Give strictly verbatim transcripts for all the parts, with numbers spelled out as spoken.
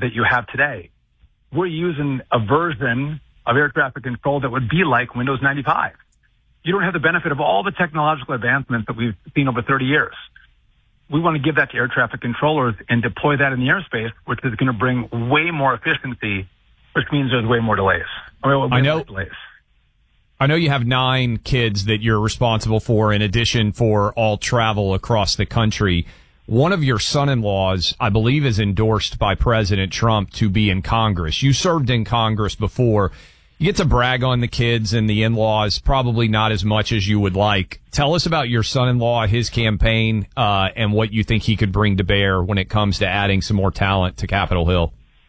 that you have today. We're using a version of air traffic control that would be like Windows ninety-five. You don't have the benefit of all the technological advancements that we've seen over thirty years. We want to give that to air traffic controllers and deploy that in the airspace, which is going to bring way more efficiency, which means there's way more delays. I, mean, way I know. More delays. I know you have nine kids that you're responsible for, in addition for all travel across the country. One of your son-in-laws, I believe, is endorsed by President Trump to be in Congress. You served in Congress before. You get to brag on the kids and the in-laws, probably not as much as you would like. Tell us about your son-in-law, his campaign, uh, and what you think he could bring to bear when it comes to adding some more talent to Capitol Hill.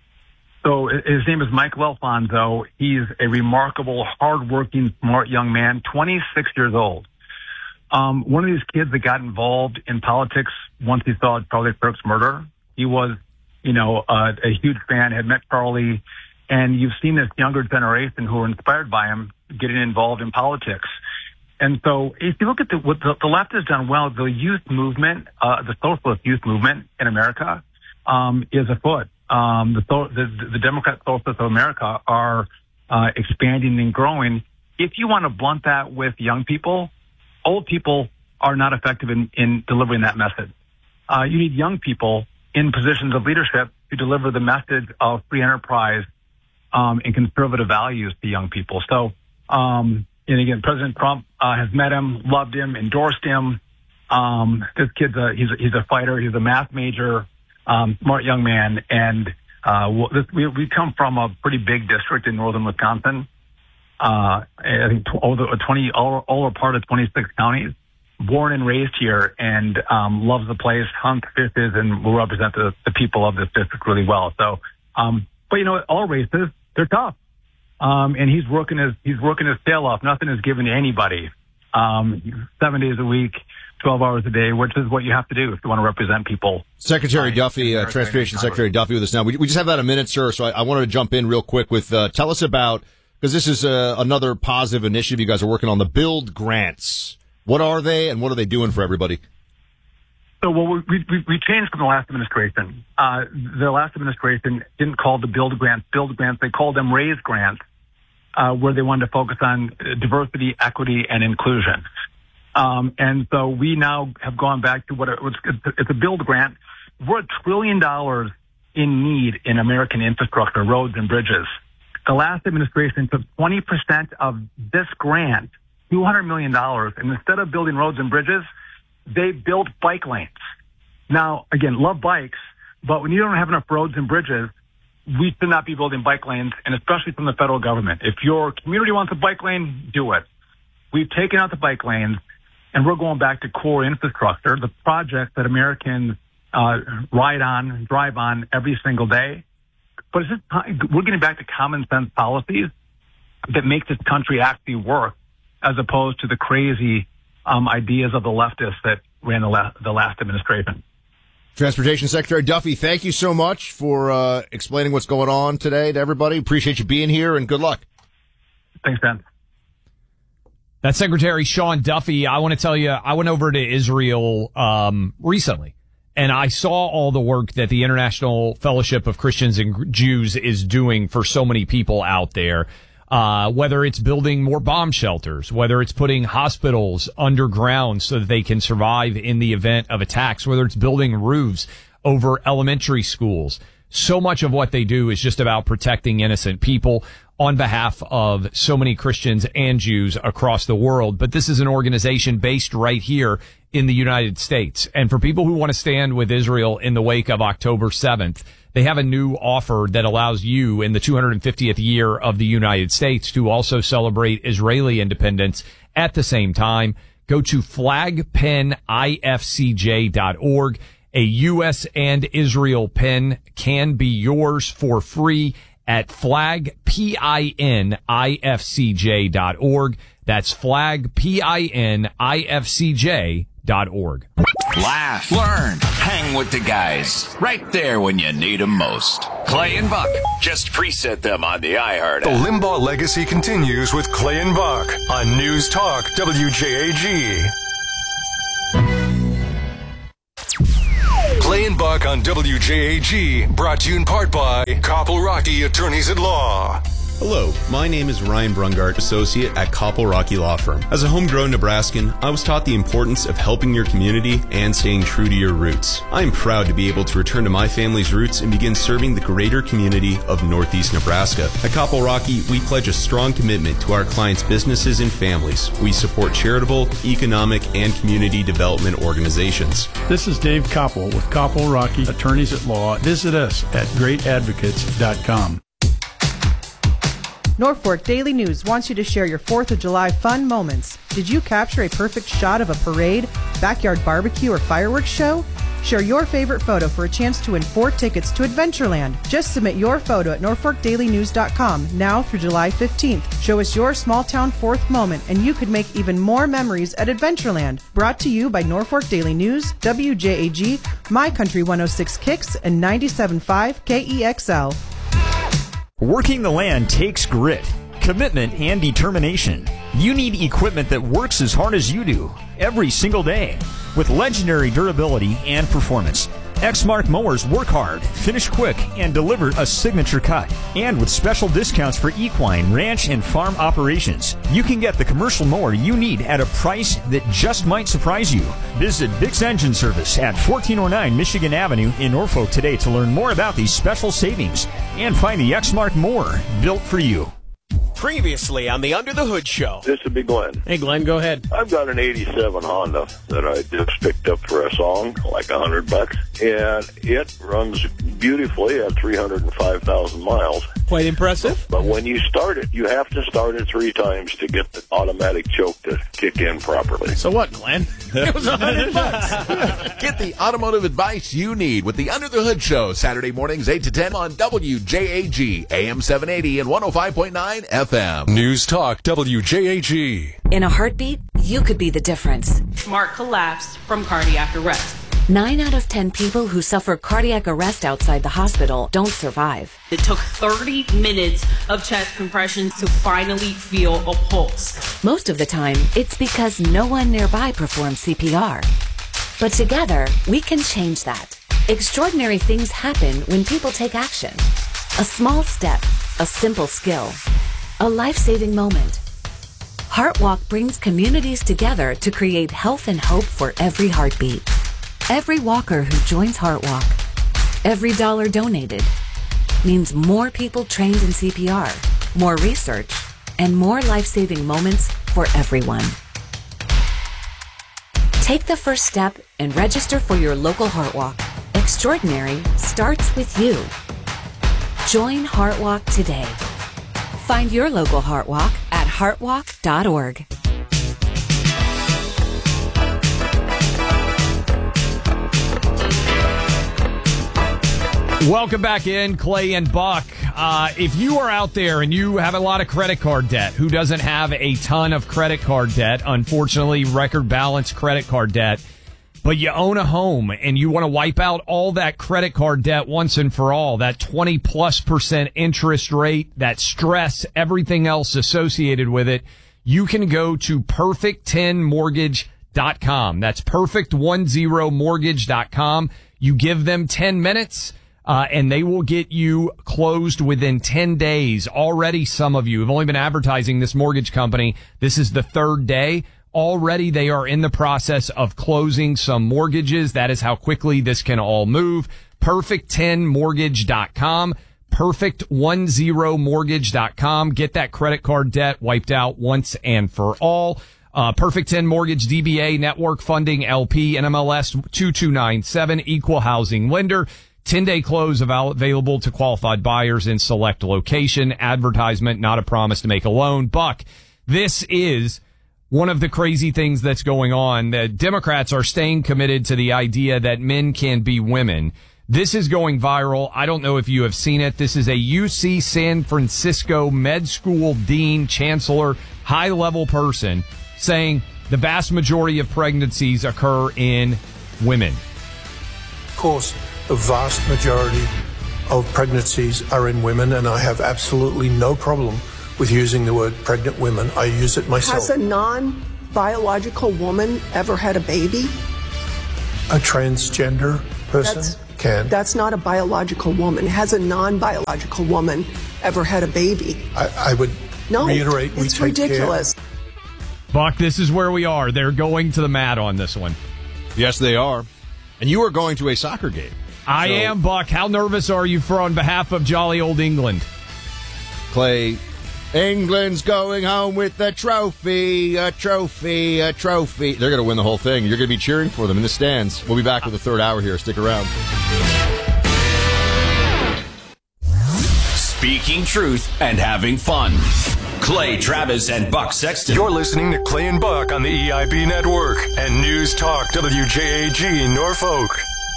So his name is Michael Alfonso. He's a remarkable, hardworking, smart young man, twenty-six years old. Um, one of these kids that got involved in politics once he saw Charlie Kirk's murder. He was, you know, uh, a huge fan, had met Charlie. And you've seen this younger generation who are inspired by him getting involved in politics. And so if you look at the, what the, the left has done well, the youth movement, uh, the socialist youth movement in America, um, is afoot. Um, the, the, the Democrat Socialists of America are, uh, expanding and growing. If you want to blunt that with young people, old people are not effective in, in delivering that message. Uh, you need young people in positions of leadership to deliver the message of free enterprise, Um, and conservative values to young people. So, um, and again, President Trump uh, has met him, loved him, endorsed him. Um, this kid's a he's a, he's a fighter. He's a math major, um, smart young man, and uh, this, we we come from a pretty big district in northern Wisconsin. Uh, I think all the twenty all, all are part of twenty-six counties. Born and raised here, and um, loves the place, hunts, fishes, and will represent the, the people of this district really well. So, um, but you know, all races, they're tough. Um, and he's working his, he's working his tail off. Nothing is given to anybody. Um, seven days a week, twelve hours a day, which is what you have to do if you want to represent people. Secretary uh, Duffy, uh, Transportation Secretary Duffy with us now. We, we just have about a minute, sir. So I, I wanted to jump in real quick with, uh, tell us about, because this is uh, another positive initiative you guys are working on, the Build Grants. What are they and what are they doing for everybody? So, well, we, we, we changed from the last administration. Uh, the last administration didn't call the build grants build grants. They called them raise grants, uh, where they wanted to focus on diversity, equity, and inclusion. Um, and so we now have gone back to what it was. It's a build grant. We're a trillion dollars in need in American infrastructure, roads and bridges. The last administration took twenty percent of this grant, two hundred million dollars, and instead of building roads and bridges, they built bike lanes. Now, again, love bikes, but when you don't have enough roads and bridges, we should not be building bike lanes, and especially from the federal government. If your community wants a bike lane, do it. We've taken out the bike lanes, and we're going back to core infrastructure, the projects that Americans uh, ride on, drive on every single day. But it's just, we're getting back to common sense policies that make this country actually work, as opposed to the crazy Um, ideas of the leftists that ran the, la- the last administration. Transportation Secretary Duffy, thank you so much for uh, explaining what's going on today to everybody. Appreciate you being here, and good luck. Thanks, Ben. That's Secretary Sean Duffy. I want to tell you, I went over to Israel um, recently, and I saw all the work that the International Fellowship of Christians and Jews is doing for so many people out there. Uh, whether it's building more bomb shelters, whether it's putting hospitals underground so that they can survive in the event of attacks, whether it's building roofs over elementary schools. So much of what they do is just about protecting innocent people on behalf of so many Christians and Jews across the world. But this is an organization based right here in the United States. And for people who want to stand with Israel in the wake of October seventh, they have a new offer that allows you in the two hundred fiftieth year of the United States to also celebrate Israeli independence at the same time. Go to flag pen I F C J dot org. A U S and Israel pen can be yours for free at flag pin I F C J dot org. That's flag pin I F C J dot org. Laugh, learn, hang with the guys. Right there when you need them most. Clay and Buck. Just preset them on the iHeart The app. Limbaugh legacy continues with Clay and Buck on News Talk W J A G. Clay and Buck Buck on W J A G, brought to you in part by Koppel Rocky Attorneys at Law. Hello, my name is Ryan Brungart, associate at Koppel Rocky Law Firm. As a homegrown Nebraskan, I was taught the importance of helping your community and staying true to your roots. I am proud to be able to return to my family's roots and begin serving the greater community of Northeast Nebraska. At Koppel Rocky, we pledge a strong commitment to our clients' businesses and families. We support charitable, economic, and community development organizations. This is Dave Koppel with Koppel Rocky Attorneys at Law. Visit us at great advocates dot com. Norfolk Daily News wants you to share your fourth of July fun moments. Did you capture a perfect shot of a parade, backyard barbecue, or fireworks show? Share your favorite photo for a chance to win four tickets to Adventureland. Just submit your photo at norfolk daily news dot com now through July fifteenth. Show us your small-town fourth moment, and you could make even more memories at Adventureland. Brought to you by Norfolk Daily News, W J A G, My Country one oh six Kicks, and ninety-seven point five K E X L. Working the land takes grit, commitment, and determination. You need equipment that works as hard as you do, every single day, with legendary durability and performance. Exmark mowers work hard, finish quick, and deliver a signature cut. And with special discounts for equine, ranch, and farm operations, you can get the commercial mower you need at a price that just might surprise you. Visit Bix Engine Service at fourteen oh nine Michigan Avenue in Norfolk today to learn more about these special savings and find the Exmark mower built for you. Previously on the Under the Hood Show. This would be Glenn. Hey, Glenn, go ahead. I've got an eighty-seven Honda that I just picked up for a song, like a hundred bucks, and it runs beautifully at three hundred five thousand miles. Quite impressive. But when you start it, you have to start it three times to get the automatic choke to kick in properly. So what, Glenn? It was a hundred bucks. Get the automotive advice you need with the Under the Hood Show, Saturday mornings eight to ten on W J A G, A M seven eighty and one oh five point nine F M. News Talk W J A G. In a heartbeat, you could be the difference. Mark collapsed from cardiac arrest. Nine out of ten people who suffer cardiac arrest outside the hospital don't survive. It took thirty minutes of chest compressions to finally feel a pulse. Most of the time, it's because no one nearby performs C P R. But together, we can change that. Extraordinary things happen when people take action. A small step, a simple skill, a life-saving moment. HeartWalk brings communities together to create health and hope for every heartbeat. Every walker who joins HeartWalk, every dollar donated, means more people trained in C P R, more research, and more life-saving moments for everyone. Take the first step and register for your local HeartWalk. Extraordinary starts with you. Join HeartWalk today. Find your local HeartWalk at heartwalk dot org. Welcome back in, Clay and Buck. Uh, if you are out there and you have a lot of credit card debt, who doesn't have a ton of credit card debt, unfortunately, record balance credit card debt, but you own a home and you want to wipe out all that credit card debt once and for all, that twenty plus percent interest rate, that stress, everything else associated with it, you can go to perfect ten mortgage dot com. That's perfect ten mortgage dot com. You give them ten minutes. Uh, and they will get you closed within ten days. Already some of you have only been advertising this mortgage company. This is the third day. Already they are in the process of closing some mortgages. That is how quickly this can all move. perfect ten mortgage dot com. perfect ten mortgage dot com. Get that credit card debt wiped out once and for all. Uh, Perfect ten Mortgage, D B A, Network Funding, L P, N M L S two two nine seven, Equal Housing Lender. ten-day close available to qualified buyers in select location. Advertisement, not a promise to make a loan. Buck, this is one of the crazy things that's going on. The Democrats are staying committed to the idea that men can be women. This is going viral. I don't know if you have seen it. This is a U C San Francisco med school dean, chancellor, high-level person saying the vast majority of pregnancies occur in women. Of course, the vast majority of pregnancies are in women, and I have absolutely no problem with using the word pregnant women. I use it myself. Has a non-biological woman ever had a baby? A transgender person That's, can. That's not a biological woman. Has a non-biological woman ever had a baby? I, I would no, reiterate, we it's take ridiculous. Care. Buck, this is where we are. They're going to the mat on this one. Yes, they are. And you are going to a soccer game. I so, am, Buck. How nervous are you for on behalf of jolly old England? Clay, England's going home with a trophy, a trophy, a trophy. They're going to win the whole thing. You're going to be cheering for them in the stands. We'll be back with the third hour here. Stick around. Speaking truth and having fun. Clay Travis and Buck Sexton. You're listening to Clay and Buck on the E I B Network and News Talk W J A G Norfolk.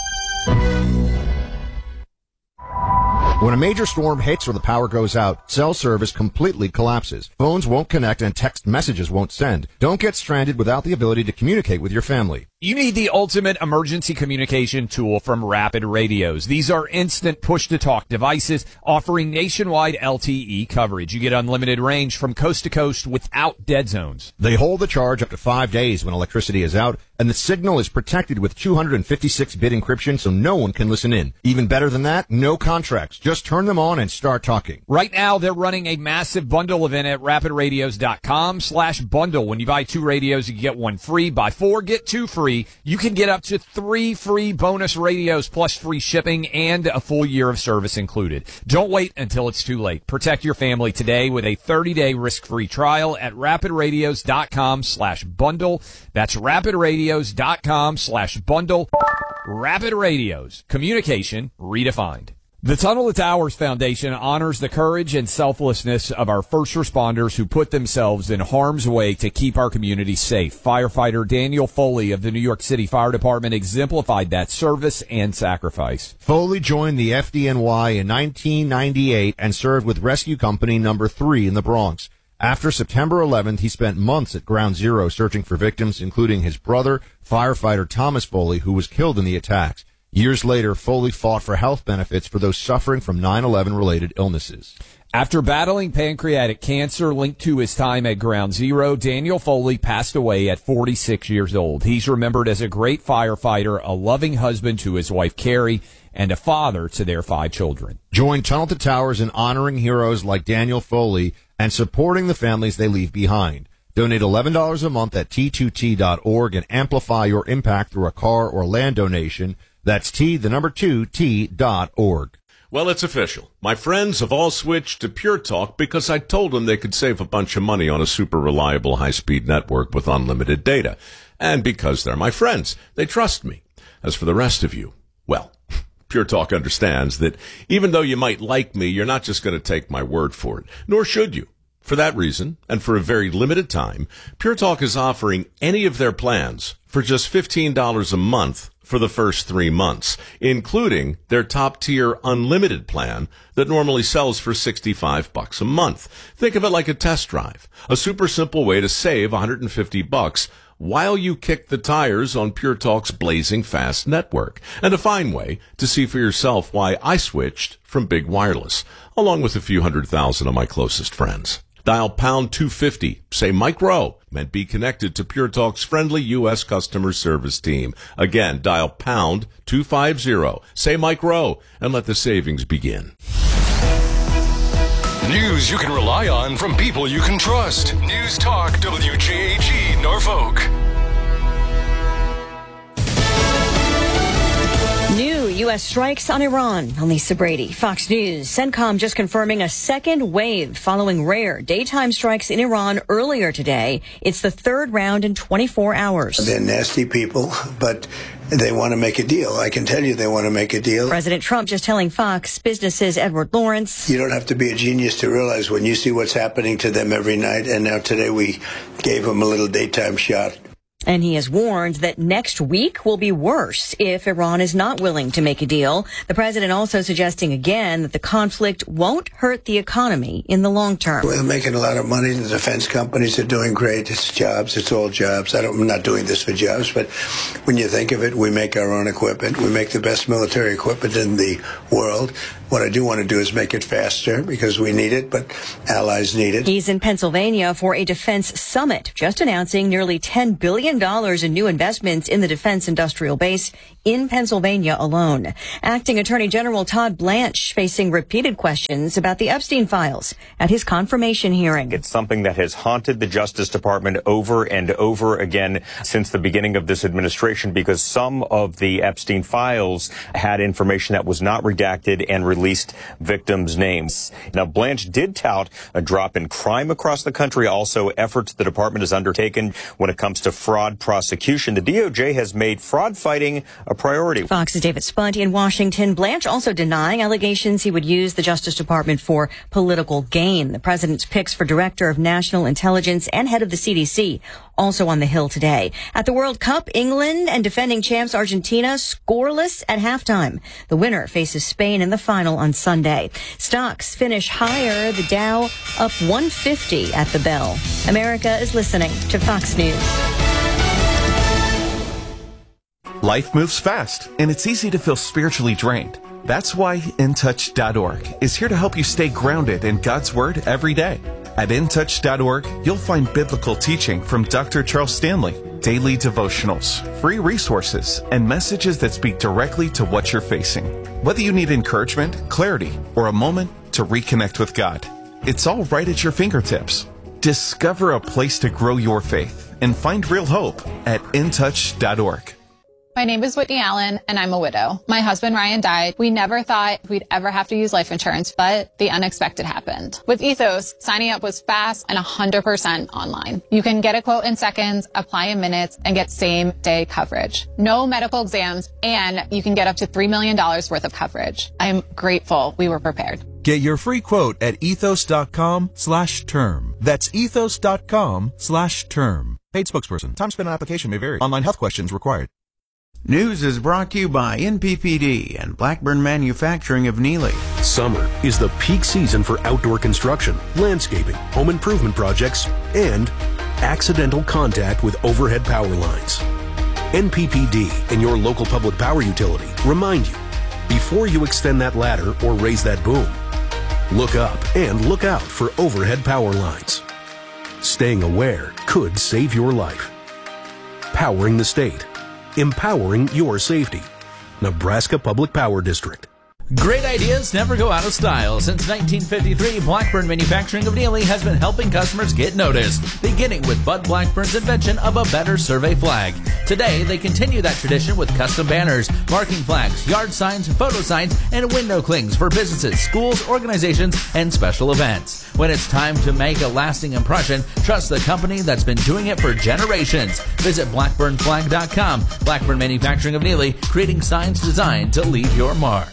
When a major storm hits or the power goes out, cell service completely collapses. Phones won't connect and text messages won't send. Don't get stranded without the ability to communicate with your family. You need the ultimate emergency communication tool from Rapid Radios. These are instant push-to-talk devices offering nationwide L T E coverage. You get unlimited range from coast to coast without dead zones. They hold the charge up to five days when electricity is out, and the signal is protected with two hundred fifty-six bit encryption so no one can listen in. Even better than that, no contracts. Just turn them on and start talking. Right now, they're running a massive bundle event at rapid radios dot com slash bundle. When you buy two radios, you get one free. Buy four, get two free. You can get up to three free bonus radios plus free shipping and a full year of service included. Don't wait until it's too late. Protect your family today with a thirty day risk-free trial at rapid radios dot com slash bundle. That's rapid radios dot com slash bundle. Rapid Radios. Communication redefined. The Tunnel to Towers Foundation honors the courage and selflessness of our first responders who put themselves in harm's way to keep our community safe. Firefighter Daniel Foley of the New York City Fire Department exemplified that service and sacrifice. Foley joined the F D N Y in nineteen ninety-eight and served with Rescue Company number three in the Bronx. After September eleventh, he spent months at Ground Zero searching for victims, including his brother, firefighter Thomas Foley, who was killed in the attacks. Years later, Foley fought for health benefits for those suffering from nine eleven related illnesses. After battling pancreatic cancer linked to his time at Ground Zero, Daniel Foley passed away at forty-six years old. He's remembered as a great firefighter, a loving husband to his wife Carrie, and a father to their five children. Join Tunnel to Towers in honoring heroes like Daniel Foley and supporting the families they leave behind. Donate eleven dollars a month at T two T dot org and amplify your impact through a car or land donation. That's T, the number two, T dot org. Well, it's official. My friends have all switched to Pure Talk because I told them they could save a bunch of money on a super reliable high-speed network with unlimited data. And because they're my friends, they trust me. As for the rest of you, well, Pure Talk understands that even though you might like me, you're not just going to take my word for it, nor should you. For that reason, and for a very limited time, Pure Talk is offering any of their plans for just fifteen dollars a month for the first three months, including their top-tier unlimited plan that normally sells for sixty-five bucks a month. Think of it like a test drive, a super simple way to save one hundred fifty bucks while you kick the tires on Pure Talk's blazing fast network, and a fine way to see for yourself why I switched from Big Wireless, along with a few hundred thousand of my closest friends. Dial pound two fifty, say Mike Rowe, and be connected to Pure Talk's friendly U S customer service team. Again, dial pound two fifty, say Mike Rowe, and let the savings begin. News you can rely on from people you can trust. News Talk W J A G Norfolk. New U S strikes on Iran. On Lisa Brady, Fox News. CENTCOM just confirming a second wave following rare daytime strikes in Iran earlier today. It's the third round in twenty-four hours. They're nasty people, but they want to make a deal. I can tell you they want to make a deal. President Trump just telling Fox Business's Edward Lawrence. You don't have to be a genius to realize when you see what's happening to them every night, and now today we gave them a little daytime shot. And he has warned that next week will be worse if Iran is not willing to make a deal. The president also suggesting again that the conflict won't hurt the economy in the long term. We're making a lot of money. The defense companies are doing great. It's jobs. It's all jobs. I don't, I'm not doing this for jobs, but when you think of it, we make our own equipment. We make the best military equipment in the world. What I do want to do is make it faster because we need it, but allies need it. He's in Pennsylvania for a defense summit, just announcing nearly ten billion dollars in new investments in the defense industrial base in Pennsylvania alone. Acting Attorney General Todd Blanche facing repeated questions about the Epstein files at his confirmation hearing. It's something that has haunted the Justice Department over and over again since the beginning of this administration, because some of the Epstein files had information that was not redacted and released victims' names. Now, Blanche did tout a drop in crime across the country, also efforts the department has undertaken when it comes to fraud prosecution. The D O J has made fraud fighting a priority. Fox's David Spunt in Washington. Blanche also denying allegations he would use the Justice Department for political gain. The president's picks for Director of National Intelligence and head of the C D C also on the Hill today. At the World Cup, England and defending champs Argentina scoreless at halftime. The winner faces Spain in the final on Sunday. Stocks finish higher, the Dow up one fifty at the bell. America is listening to Fox News. Life moves fast, and it's easy to feel spiritually drained. That's why In Touch dot org is here to help you stay grounded in God's Word every day. At In Touch dot org, you'll find biblical teaching from Doctor Charles Stanley, daily devotionals, free resources, and messages that speak directly to what you're facing. Whether you need encouragement, clarity, or a moment to reconnect with God, it's all right at your fingertips. Discover a place to grow your faith and find real hope at In Touch dot org. My name is Whitney Allen, and I'm a widow. My husband, Ryan, died. We never thought we'd ever have to use life insurance, but the unexpected happened. With Ethos, signing up was fast and one hundred percent online. You can get a quote in seconds, apply in minutes, and get same-day coverage. No medical exams, and you can get up to three million dollars worth of coverage. I'm grateful we were prepared. Get your free quote at ethos.com slash term. That's ethos.com slash term. Paid spokesperson. Time spent on application may vary. Online health questions required. News is brought to you by N P P D and Blackburn Manufacturing of Neely. Summer is the peak season for outdoor construction, landscaping, home improvement projects, and accidental contact with overhead power lines. N P P D and your local public power utility remind you, before you extend that ladder or raise that boom, look up and look out for overhead power lines. Staying aware could save your life. Powering the state. Empowering your safety. Nebraska Public Power District. Great ideas never go out of style. Since nineteen fifty-three, Blackburn Manufacturing of Neely has been helping customers get noticed, beginning with Bud Blackburn's invention of a better survey flag. Today, they continue that tradition with custom banners, marking flags, yard signs, photo signs, and window clings for businesses, schools, organizations, and special events. When it's time to make a lasting impression, trust the company that's been doing it for generations. Visit blackburn flag dot com. Blackburn Manufacturing of Neely, creating signs designed to leave your mark.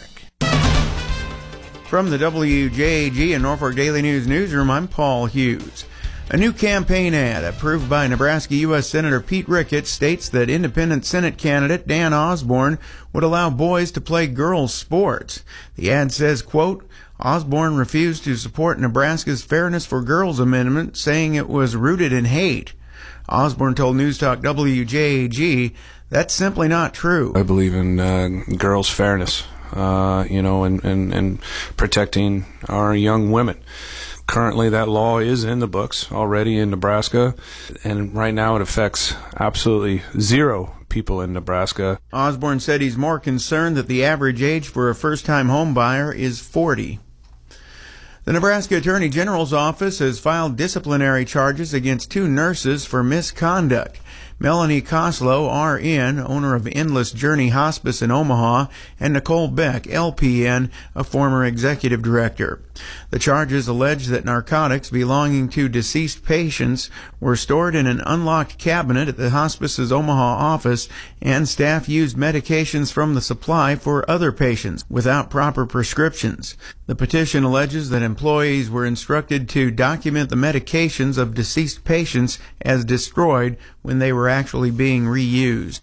From the W J A G and Norfolk Daily News newsroom, I'm Paul Hughes. A new campaign ad approved by Nebraska U S Senator Pete Ricketts states that independent Senate candidate Dan Osborne would allow boys to play girls' sports. The ad says, quote, Osborne refused to support Nebraska's Fairness for Girls Amendment, saying it was rooted in hate. Osborne told News Talk W J A G, that's simply not true. I believe in uh, girls' fairness. Uh, you know, and, and, and protecting our young women. Currently, that law is in the books already in Nebraska, and right now it affects absolutely zero people in Nebraska. Osborne said he's more concerned that the average age for a first-time home buyer is forty. The Nebraska Attorney General's office has filed disciplinary charges against two nurses for misconduct. Melanie Koslow, R N, owner of Endless Journey Hospice in Omaha, and Nicole Beck, L P N, a former executive director. The charges allege that narcotics belonging to deceased patients were stored in an unlocked cabinet at the hospice's Omaha office, and staff used medications from the supply for other patients without proper prescriptions. The petition alleges that employees were instructed to document the medications of deceased patients as destroyed when they were actually being reused.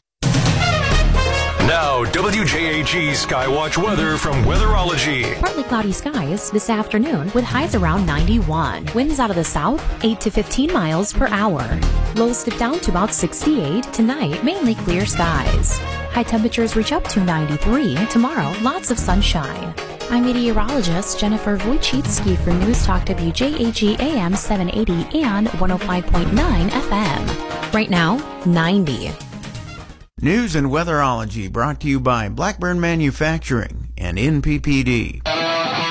Now, W J A G Skywatch weather from Weatherology. Partly cloudy skies this afternoon with highs around ninety-one. Winds out of the south, eight to fifteen miles per hour. Lows dip down to about sixty-eight. Tonight, mainly clear skies. High temperatures reach up to ninety-three. Tomorrow, lots of sunshine. I'm meteorologist Jennifer Wojcicki for News Talk W J A G A M seven eighty and one oh five point nine F M. Right now, ninety. News and weatherology brought to you by Blackburn Manufacturing and N P P D.